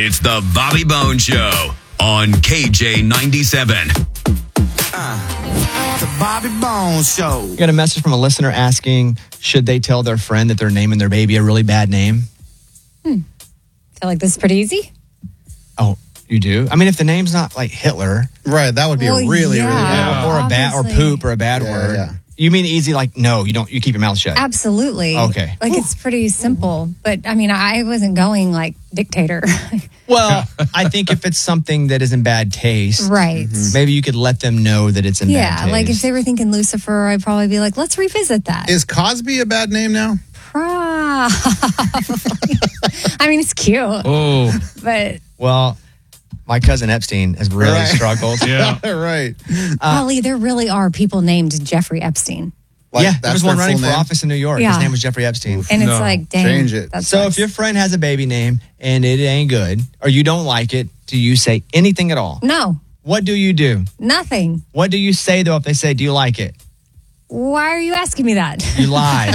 It's the Bobby Bones Show on KJ97. The Bobby Bones Show. Got a message from a listener asking, should they tell their friend that they're naming their baby a really bad name? Feel like this is pretty easy. Oh, you do? I mean, if the name's not like Hitler. Right, that would be a really bad Or a bad, or poop, or a bad word. Yeah. You mean easy like, no, you don't, you keep your mouth shut. Absolutely. Okay. Like it's pretty simple. But I mean, I wasn't going like dictator. Well, I think if it's something that is in bad taste, Right. maybe you could let them know that it's in bad Yeah. taste. Like if they were thinking Lucifer, I'd probably be like, let's revisit that. Is Cosby a bad name now? Probably. I mean, it's cute. Oh, But Well, my cousin Epstein has really Right. struggled. yeah. Right. Holly, there really are people named Jeffrey Epstein. Like, Yeah, there that's was one their running full for name? office in New York. Yeah. His name was Jeffrey Epstein. And it's No. like, dang. Change it. That's So nice. if your friend has a baby name and it ain't good, or you don't like it, do you say anything at all? No, What do you do? nothing. What do you say, though, if they say, do you like it? Why are you asking me that? You lie.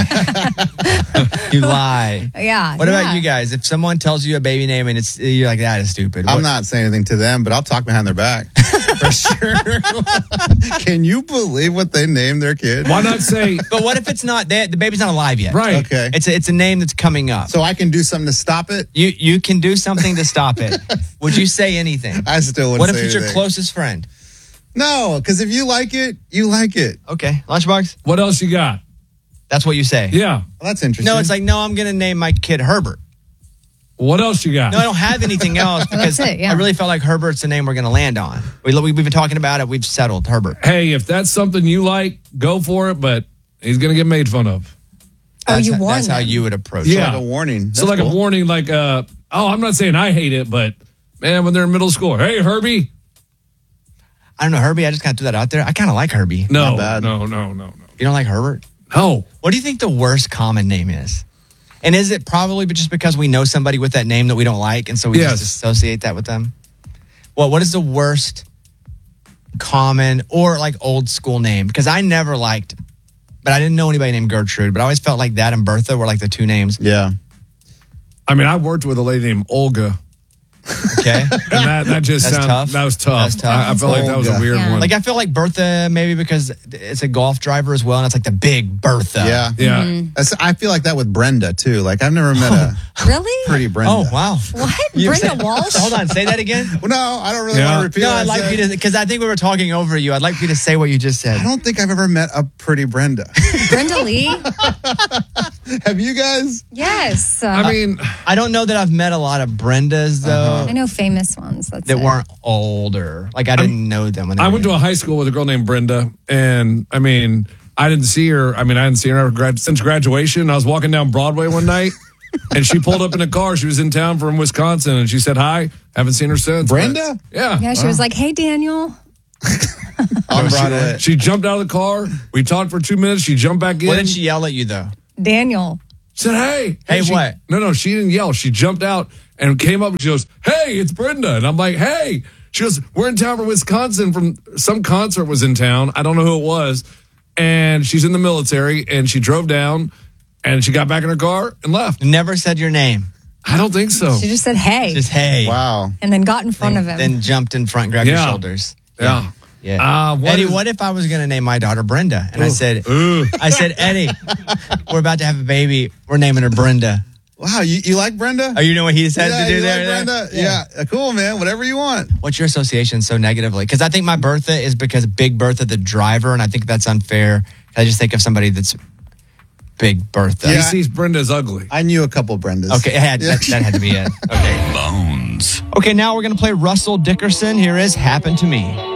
You lie. Yeah. What about yeah. you guys? If someone tells you a baby name and you're like, that is stupid. I'm What- not saying anything to them, but I'll talk behind their back. For sure. Can you believe what they named their kid? Why not say, But what if it's not, the baby's not alive yet? right? Okay. It's a name that's coming up. So I can do something to stop it? You can do something to stop it. Would you say anything? I still wouldn't What if say it's your anything. closest friend? No, because if you like it, you like it. Okay. Lunchbox? What else you got? That's what you say. Yeah. Well, that's interesting. No, it's like, no, I'm going to name my kid Herbert. What else you got? No, I don't have anything else because That's it, yeah. I really felt like Herbert's the name we're going to land on. We've been talking about it. We've settled Herbert. Hey, if that's something you like, go for it, but he's going to get made fun of. Oh, you warn That's how them. you would approach Yeah. it. like a warning. So like a warning, like, I'm not saying I hate it, but man, when they're in middle school, hey, Herbie. I don't know, Herbie. I just kind of threw that out there. I kind of like Herbie. No, Not bad. no. You don't like Herbert? No. What do you think the worst common name is? And is it probably just because we know somebody with that name that we don't like, and so we Yes. just associate that with them? Well, what is the worst common or like old school name? Because I never liked, but I didn't know anybody named Gertrude, but I always felt like that and Bertha were like the two names. Yeah. I mean, I worked with a lady named Olga. Okay. And that just That's sounded tough. that was tough. That's tough. I felt like that was a weird Yeah. one. Like I feel like Bertha maybe because it's a golf driver as well, and it's like the big Bertha. Yeah. yeah. Mm-hmm. I feel like that with Brenda, too. Like, I've never met a Really? pretty Brenda. Oh wow. What? You Brenda said- Walsh? Hold on, say that again. Well, no, I don't really Yeah. want to repeat No, what I'd like said. you to, because I think we were talking over you. I'd like for you to say what you just said. I don't think I've ever met a pretty Brenda. Brenda Lee? Have you guys? Yes. I mean, I don't know that I've met a lot of Brendas though I know famous ones. That's that it. weren't older. Like I didn't know them when they I were went to a high school with a girl named Brenda, and I mean, I didn't see her. I mean, I hadn't seen her since graduation. I was walking down Broadway one night, and she pulled up in a car. She was in town from Wisconsin, and she said hi. Haven't seen her since. Brenda? But, yeah. Yeah, she was like, hey, Daniel. On Broadway. She jumped out of the car. We talked for 2 minutes. She jumped back in. What did she yell at you though? Daniel. said, hey. Hey, she- what? No, she didn't yell. She jumped out and came up and she goes, hey, it's Brenda. And I'm like, hey. She goes, we're in town from Wisconsin from some concert was in town. I don't know who it was. And she's in the military and she drove down and she got back in her car and left. Never said your name. I don't think so. She just said, hey. Just hey. Wow. And then got in front of him. Then jumped in front, grabbed your Yeah. shoulders. Yeah. Yeah. Eddie, what if I was going to name my daughter Brenda? And I said, Eddie, we're about to have a baby. We're naming her Brenda. Wow, you like Brenda? Oh, you know what he said yeah, to do you there? like Brenda? Yeah. Cool, man. Whatever you want. What's your association so negatively? Because I think my Bertha is because Big Bertha, the driver, and I think that's unfair. I just think of somebody that's Big Bertha. He Yeah. sees Brenda as ugly. I knew a couple Brendas. Okay, that had to be it. Okay. Bones. Okay, now we're going to play Russell Dickerson. Here is Happen to Me.